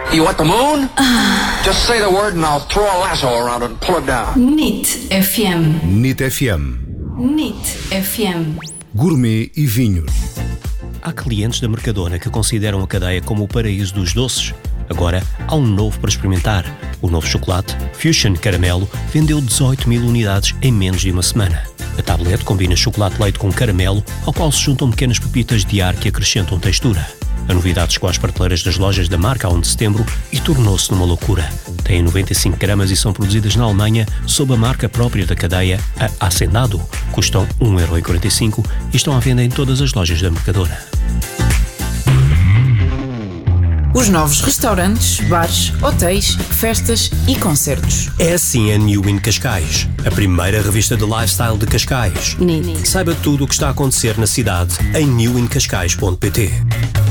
You want the moon? Just say the word and I'll throw a lasso around it and pull it down. NIT FM. NIT FM. NIT FM. Gourmet e vinhos. Há clientes da Mercadona que consideram a cadeia como o paraíso dos doces. Agora há um novo para experimentar. O novo chocolate, Fusion Caramelo, vendeu 18 mil unidades em menos de uma semana. A tablete combina chocolate-leite com caramelo, ao qual se juntam pequenas pepitas de ar que acrescentam textura. A novidade chegou às prateleiras das lojas da marca há 1 de setembro e tornou-se numa loucura. Têm 95 gramas e são produzidas na Alemanha sob a marca própria da cadeia, a Hacendado. Custam 1,45€ e estão à venda em todas as lojas da Mercadona. Os novos restaurantes, bares, hotéis, festas e concertos. É assim a New In Cascais, a primeira revista de lifestyle de Cascais. NIT. Saiba tudo o que está a acontecer na cidade em newincascais.pt.